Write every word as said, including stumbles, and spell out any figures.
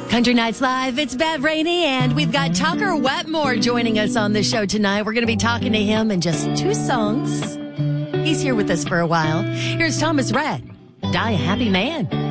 Country Nights Live, it's Bev Rainey, and we've got Tucker Wetmore joining us on the show tonight. We're going to be talking to him in just two songs. He's here with us for a while. Here's Thomas Rhett, Die a Happy Man.